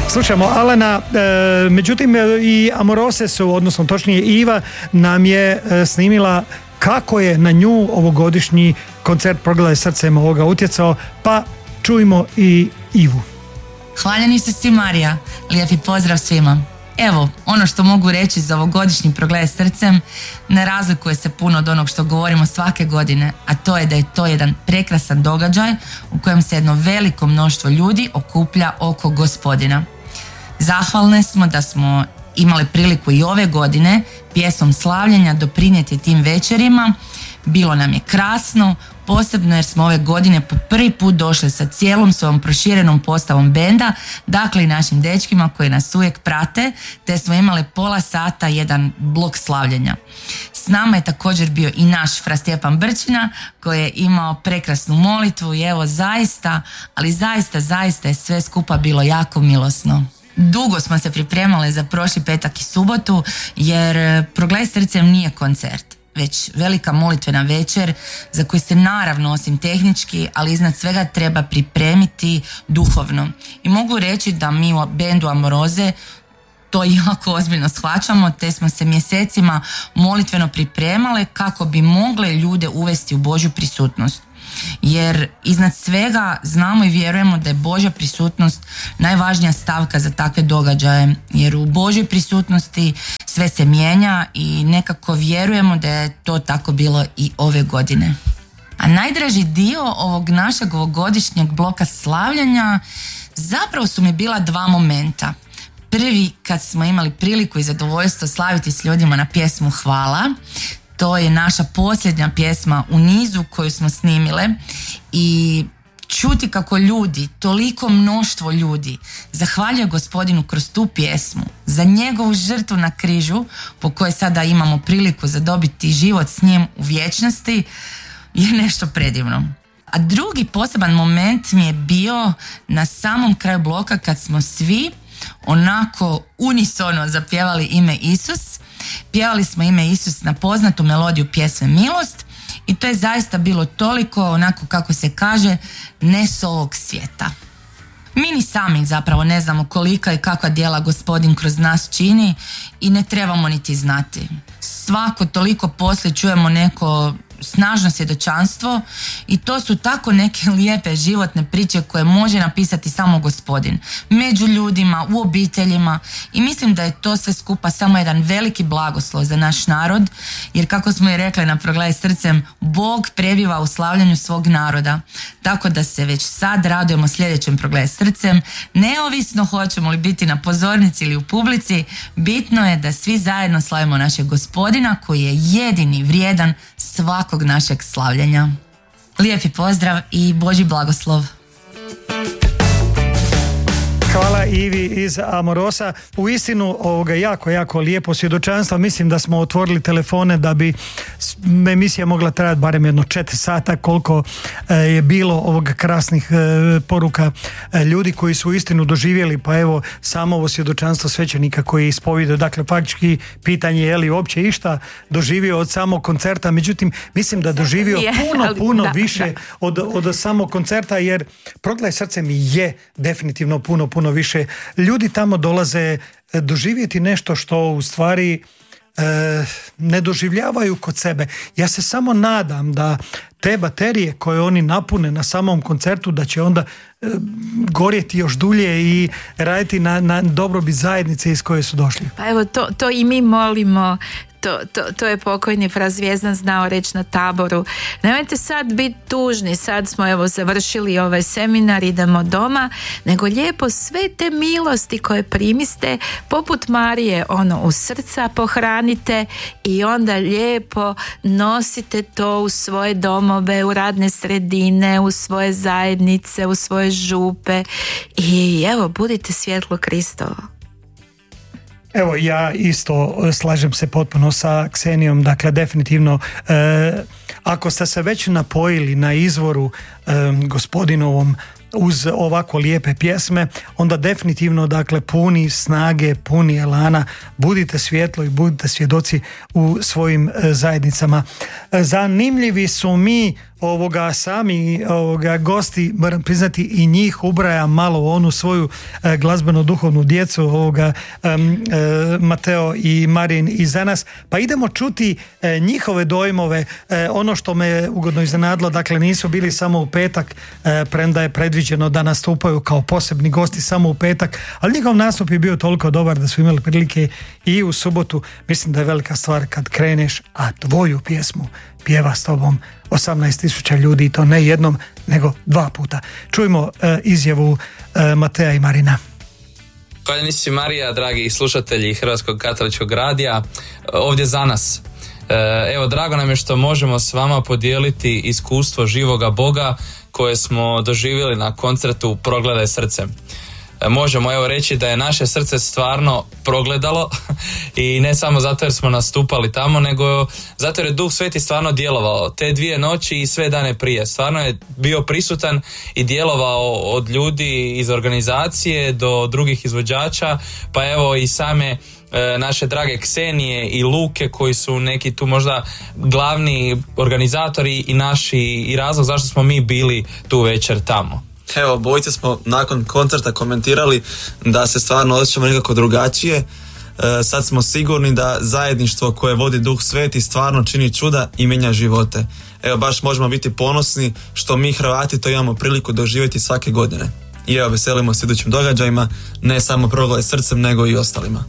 Slušamo Alana, međutim i Amorose su, odnosno točnije Iva nam je snimila kako je na nju ovogodišnji koncert Progledaj srcem ovoga utjecao, pa čujmo i Ivu. Hvaljeni su svi, Marija, lijepi pozdrav svima. Evo, ono što mogu reći za ovogodišnji Progledaj srcem ne razlikuje se puno od onog što govorimo svake godine, a to je da je to jedan prekrasan događaj u kojem se jedno veliko mnoštvo ljudi okuplja oko Gospodina. Zahvalne smo da smo imali priliku i ove godine pjesmom slavljenja doprinijeti tim večerima. Bilo nam je krasno, posebno jer smo ove godine po prvi put došli sa cijelom svojom proširenom postavom benda, dakle i našim dečkima koji nas uvijek prate, te smo imali pola sata jedan blok slavljenja. S nama je također bio i naš fra Stjepan Brčina koji je imao prekrasnu molitvu i evo zaista, ali zaista je sve skupa bilo jako milosno. Dugo smo se pripremali za prošli petak i subotu jer Progledaj srcem nije koncert, već velika molitvena večer za koju se naravno osim tehnički, ali iznad svega treba pripremiti duhovno. I mogu reći da mi u bendu Amoroze to jako ozbiljno shvaćamo, te smo se mjesecima molitveno pripremale kako bi mogle ljude uvesti u Božju prisutnost. Jer iznad svega znamo i vjerujemo da je Božja prisutnost najvažnija stavka za takve događaje, jer u Božjoj prisutnosti sve se mijenja i nekako vjerujemo da je to tako bilo i ove godine. A najdraži dio ovog našeg ovogodišnjeg bloka slavljanja zapravo su mi bila dva momenta. Prvi, kad smo imali priliku i zadovoljstvo slaviti s ljudima na pjesmu Hvala. To je naša posljednja pjesma u nizu koju smo snimile i čuti kako ljudi, toliko mnoštvo ljudi zahvaljuje Gospodinu kroz tu pjesmu za njegovu žrtvu na križu po kojoj sada imamo priliku zadobiti život s njim u vječnosti je nešto predivno. A drugi poseban moment mi je bio na samom kraju bloka kad smo svi onako unisono zapjevali ime Isus. Pjevali smo ime Isus na poznatu melodiju pjesme Milost i to je zaista bilo toliko, onako kako se kaže, ne s ovog svijeta. Mi ni sami zapravo ne znamo kolika i kakva djela Gospodin kroz nas čini i ne trebamo niti znati. Svako toliko poslije čujemo neko snažno svjedočanstvo i to su tako neke lijepe životne priče koje može napisati samo Gospodin među ljudima, u obiteljima i mislim da je to sve skupa samo jedan veliki blagoslov za naš narod, jer kako smo i rekli na Progledaj srcem, Bog prebiva u slavljanju svog naroda, tako da se već sad radujemo sljedećem Progledaj srcem, neovisno hoćemo li biti na pozornici ili u publici, bitno je da svi zajedno slavimo našeg Gospodina koji je jedini vrijedan svakog našeg slavljenja. Lijepi pozdrav i Božji blagoslov. Hvala Ivi iz Amorosa. U istinu jako lijepo svjedočanstvo. Mislim da smo otvorili telefone da bi emisija mogla trajati barem jedno 4 sata koliko je bilo ovog krasnih poruka ljudi koji su u istinu doživjeli, pa evo samo ovo svjedočanstvo svećenika koji je ispovijedao. Dakle, faktički pitanje je li uopće išta doživio od samog koncerta, međutim mislim da doživio puno više od samog koncerta, jer Progledaj srcem je definitivno puno više. Ljudi tamo dolaze doživjeti nešto što u stvari ne doživljavaju kod sebe. Ja se samo nadam da te baterije koje oni napune na samom koncertu da će onda gorjeti još dulje i raditi na dobrobit zajednice iz koje su došli. Pa evo to i mi molimo. To je pokojni fra Zvijezdan znao reći na taboru. Nemojte sad biti tužni, sad smo evo završili ovaj seminar, idemo doma, nego lijepo sve te milosti koje primiste poput Marije u srca pohranite i onda lijepo nosite to u svoje domove, u radne sredine, u svoje zajednice, u svoje župe i evo budite svjetlo Kristovo. Evo, ja isto slažem se potpuno sa Ksenijom, dakle definitivno ako ste se već napojili na izvoru Gospodinovom uz ovako lijepe pjesme, onda definitivno dakle puni snage, puni elana, budite svjetlo i budite svjedoci u svojim zajednicama. Zanimljivi su mi sami gosti, moram priznati, i njih ubraja malo u onu svoju glazbeno-duhovnu djecu, Mateo i Marin iza nas, pa idemo čuti njihove dojmove. Ono što me ugodno iznenadilo, dakle nisu bili samo u petak, premda je predviđeno da nastupaju kao posebni gosti samo u petak, ali njihov nastup je bio toliko dobar da su imali prilike i u subotu. Mislim da je velika stvar kad kreneš, a tvoju pjesmu pjeva s tobom 18.000 ljudi, i to ne jednom, nego 2 puta. Čujmo izjavu Mateja i Marina. Hvala si Marija, dragi slušatelji Hrvatskog katoličkog radija, ovdje za nas. Evo, drago nam je što možemo s vama podijeliti iskustvo živoga Boga koje smo doživjeli na koncertu Progledaj srcem. Možemo evo reći da je naše srce stvarno progledalo i ne samo zato jer smo nastupali tamo, nego zato jer je Duh Sveti stvarno djelovao te 2 noći i sve dane prije. Stvarno je bio prisutan i djelovao od ljudi iz organizacije do drugih izvođača, pa evo i same naše drage Ksenije i Luke koji su neki tu možda glavni organizatori i naši i razlog zašto smo mi bili tu večer tamo. Evo, obojice smo nakon koncerta komentirali da se stvarno osjećamo nekako drugačije. Sad smo sigurni da zajedništvo koje vodi Duh Sveti stvarno čini čuda i mijenja živote. Evo, baš možemo biti ponosni što mi Hrvati to imamo priliku doživjeti svake godine. I evo, veselimo se idućim događajima, ne samo Progledaj srcem, nego i ostalima.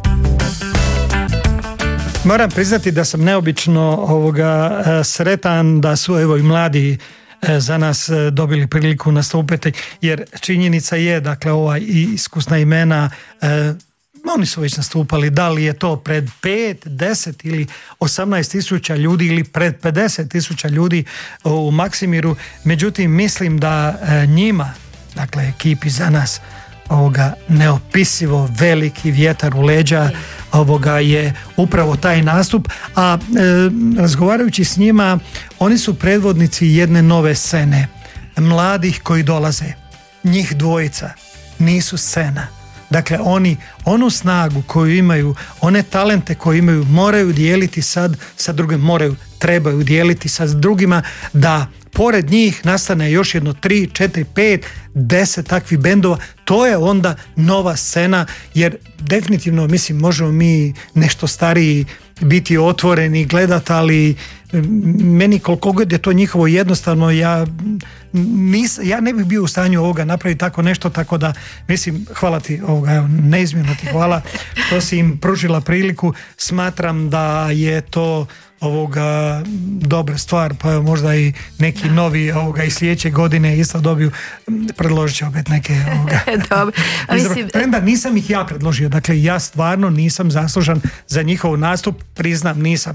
Moram priznati da sam neobično sretan da su evo i mladi za nas dobili priliku nastupiti, jer činjenica je, dakle, iskusna imena, oni su već nastupali, da li je to pred 5, 10 ili 18.000 ljudi ili pred 50.000 ljudi u Maksimiru. Međutim, mislim da njima, dakle ekipi za nas, neopisivo veliki vjetar u leđa je upravo taj nastup, a razgovarajući s njima, oni su predvodnici jedne nove scene, mladih koji dolaze, njih dvojica nisu scena. Dakle, oni onu snagu koju imaju, one talente koje imaju, moraju dijeliti sad sa drugim, trebaju dijeliti sa drugima, da pored njih nastane još jedno 3, 4, 5, 10 takvih bendova. To je onda nova scena, jer definitivno, mislim, možemo mi nešto stariji biti otvoreni, gledati, ali meni koliko god je to njihovo jednostavno, ja ne bih bio u stanju ovoga napraviti tako nešto, tako da mislim, hvala ti, neizmjerno ti hvala što si im pružila priliku. Smatram da je to dobra stvar, pa možda i neki novi i sljedeće godine isto dobiju, predložit će opet neke Dobro. Premda nisam ih ja predložio, dakle ja stvarno nisam zaslužan za njihov nastup, priznam, nisam.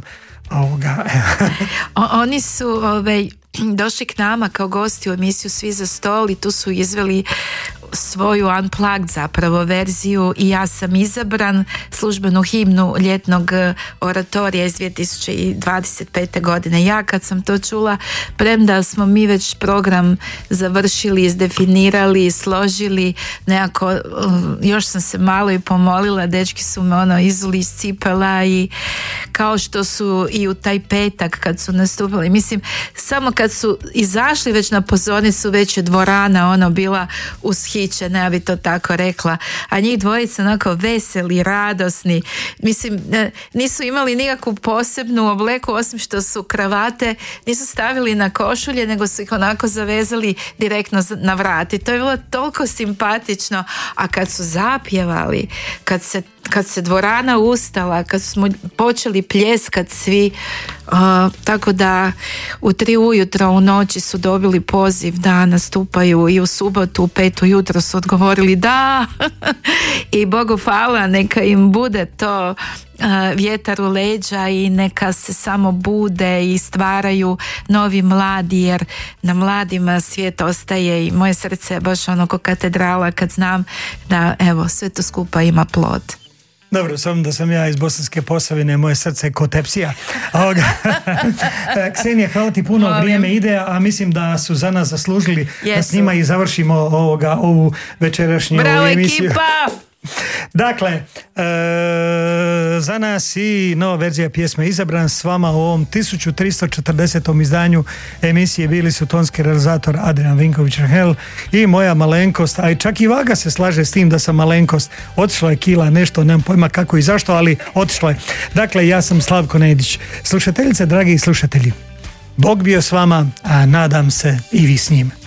Oni su došli k nama kao gosti u emisiju Svi za stol i tu su izveli svoju unplugged zapravo verziju i ja sam izabran, službenu himnu ljetnog oratorija iz 2025. godine. Ja kad sam to čula, premda smo mi već program završili, izdefinirali, složili, nekako još sam se malo i pomolila, dečki su me izuli iz cipela i kao što su i u taj petak kad su nastupili, mislim, samo kad su izašli već na pozornicu, već je dvorana bila ushićena, ja bi to tako rekla, a njih dvojica onako veseli, radosni, mislim, nisu imali nikakvu posebnu obleku osim što su kravate nisu stavili na košulje, nego su ih onako zavezali direktno na vrat i to je bilo toliko simpatično. A kad su zapjevali, kad se dvorana ustala, kad smo počeli pljeskat svi, tako da u 3 ujutro u noći su dobili poziv da nastupaju i u subotu u 5 ujutro su odgovorili da i Bogu hvala, neka im bude to vjetar u leđa i neka se samo bude i stvaraju novi mladi, jer na mladima svijet ostaje i moje srce je baš ko katedrala kad znam da evo sve to skupa ima plod. Dobro, samo da sam ja iz Bosanske Posavine, moje srce je ko tepsija. Ksenija, hvala ti puno, vrijeme ide, a mislim da su za nas zaslužili da s njima i završimo ovu večerašnju Bravo, emisiju. Ekipa! Dakle, za nas i nova verzija pjesme izabran s vama u ovom 1340. izdanju emisije bili su tonski realizator Adrian Vinković-Rahel i moja malenkost, a i čak i Vaga se slaže s tim da sam malenkost. Otišla je kila, nešto, nemam pojma kako i zašto, ali otišla je. Dakle, ja sam Slavko Nedić. Slušateljice, dragi slušatelji, Bog bio s vama, a nadam se i vi s njim.